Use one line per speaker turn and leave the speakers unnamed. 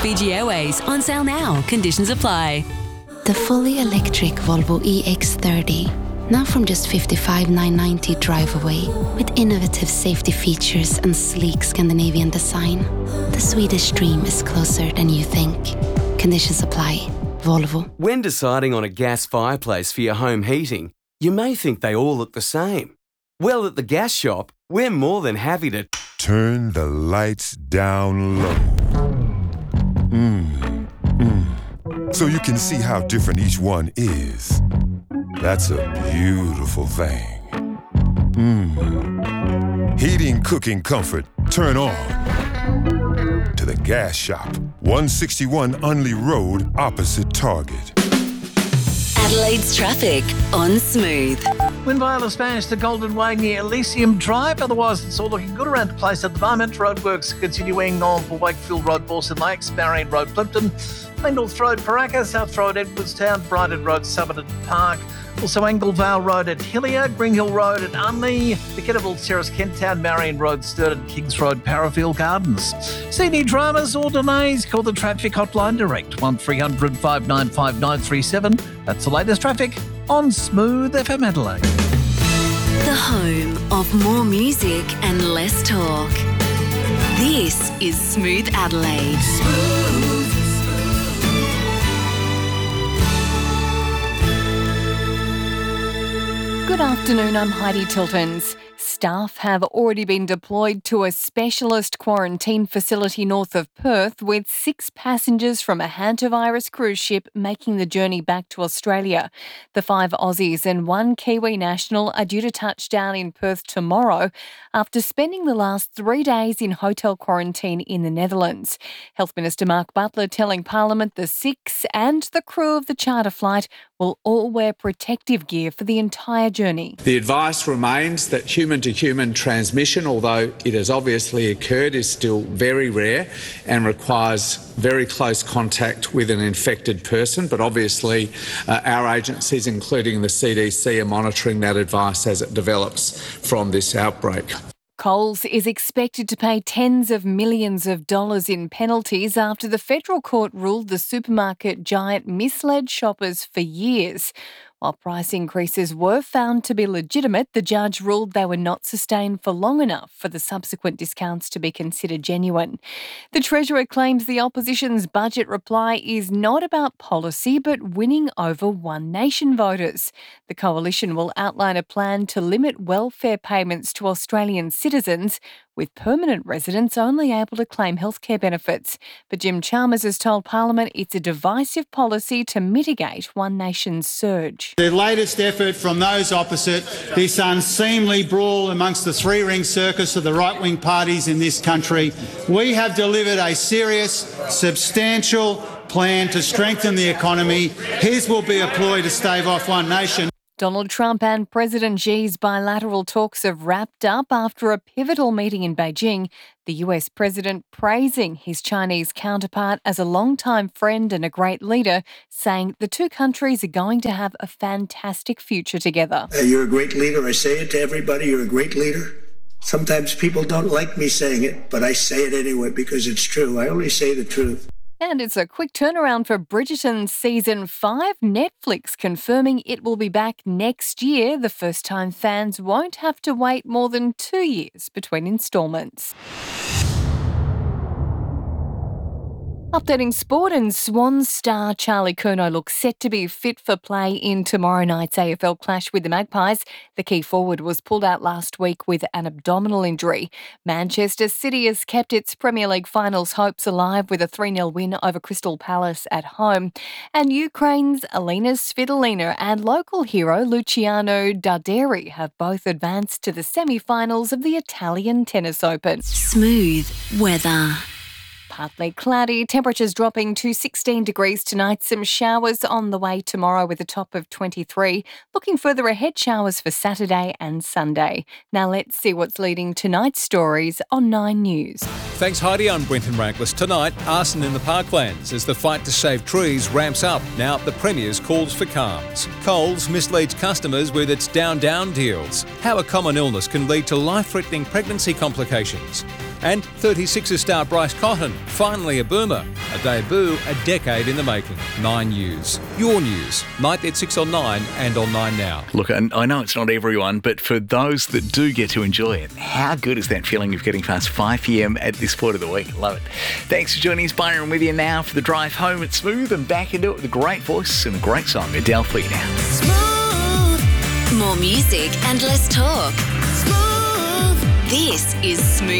Fiji Airways, on sale now. Conditions apply.
The fully electric Volvo EX30. Now from just $55,990 drive away, with innovative safety features and sleek Scandinavian design. The Swedish dream is closer than you think. Conditions apply. Volvo.
When deciding on a gas fireplace for your home heating, you may think they all look the same. Well, at the gas shop, we're more than happy to
turn the lights down low. So you can see how different each one is. That's a beautiful thing. Heating, cooking comfort, turn on. To the gas shop, 161 Unley Road, opposite Target.
Adelaide's traffic on Smooth.
Wind Wireless vanished the Golden Way near Elysium Drive. Otherwise, it's all looking good around the place at the moment. Roadworks continuing on for Wakefield Road, Mawson Lakes, Marion Road, Plimpton, Main North Road, Paraka, South Road, Edwardstown, Brighton Road, Somerton Park. Also Anglevale Road at Hillier, Green Hill Road at Unley, the Kettleville Terrace, Kent Town, Marion Road, Sturton, Kings Road, Parafield Gardens. CD dramas or delays, call the traffic hotline direct, 1300 595 937. That's the latest traffic on Smooth FM Adelaide.
The home of more music and less talk. This is Smooth Adelaide.
Good afternoon, I'm Heidi Tiltons. Staff have already been deployed to a specialist quarantine facility north of Perth, with 6 passengers from a hantavirus cruise ship making the journey back to Australia. The 5 Aussies and 1 Kiwi national are due to touch down in Perth tomorrow after spending the last 3 days in hotel quarantine in the Netherlands. Health Minister Mark Butler telling Parliament the 6 and the crew of the charter flight will all wear protective gear for the entire journey.
The advice remains that human-to-human transmission, although it has obviously occurred, is still very rare and requires very close contact with an infected person. But obviously our agencies, including the CDC, are monitoring that advice as it develops from this outbreak.
Coles is expected to pay tens of millions of dollars in penalties after the federal court ruled the supermarket giant misled shoppers for years. While price increases were found to be legitimate, the judge ruled they were not sustained for long enough for the subsequent discounts to be considered genuine. The Treasurer claims the opposition's budget reply is not about policy but winning over One Nation voters. The coalition will outline a plan to limit welfare payments to Australian citizens, with permanent residents only able to claim healthcare benefits. But Jim Chalmers has told Parliament it's a divisive policy to mitigate One Nation's surge.
The latest effort from those opposite this unseemly brawl amongst the three-ring circus of the right-wing parties in this country, we have delivered a serious, substantial plan to strengthen the economy. His will be a ploy to stave off One Nation.
Donald Trump and President Xi's bilateral talks have wrapped up after a pivotal meeting in Beijing, the US president praising his Chinese counterpart as a longtime friend and a great leader, saying the two countries are going to have a fantastic future together.
You're a great leader. I say it to everybody. You're a great leader. Sometimes people don't like me saying it, but I say it anyway because it's true. I only say the truth.
And it's a quick turnaround for Bridgerton Season 5. Netflix confirming it will be back next year. The first time fans won't have to wait more than 2 years between instalments. Updating sport, and Swans star Charlie Curnow looks set to be fit for play in tomorrow night's AFL clash with the Magpies. The key forward was pulled out last week with an abdominal injury. Manchester City has kept its Premier League finals hopes alive with a 3-0 win over Crystal Palace at home. And Ukraine's Alina Svitolina and local hero Luciano Darderi have both advanced to the semi-finals of the Italian Tennis Open.
Smooth weather.
Partly cloudy, temperatures dropping to 16 degrees tonight. Some showers on the way tomorrow with a top of 23. Looking further ahead, showers for Saturday and Sunday. Now let's see what's leading tonight's stories on 9 News.
Thanks, Heidi. I'm Brenton Raglis. Tonight, arson in the parklands as the fight to save trees ramps up. Now, the Premier's calls for calms. Coles misleads customers with its down deals. How a common illness can lead to life-threatening pregnancy complications. And 36er star Bryce Cotton, finally a boomer. A debut a decade in the making. 9 News. Your news. Night at 6 on 9 and on 9 Now.
Look, I know it's not everyone, but for those that do get to enjoy it, how good is that feeling of getting past 5 p.m. at this point of the week? Love it. Thanks for joining us, Byron, with you now for the drive home at Smooth, and back into it with a great voice and a great song. Adele for you now.
Smooth. More music and less talk. Smooth. This is Smooth